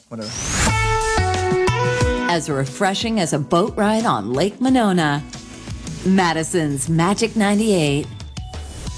whatever. As refreshing as a boat ride on Lake Monona. Madison's Magic 98.